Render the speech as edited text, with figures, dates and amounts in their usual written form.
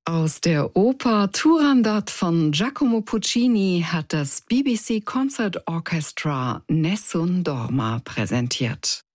Aus der Oper Turandot von Giacomo Puccini hat das BBC Concert Orchestra Nessun Dorma präsentiert.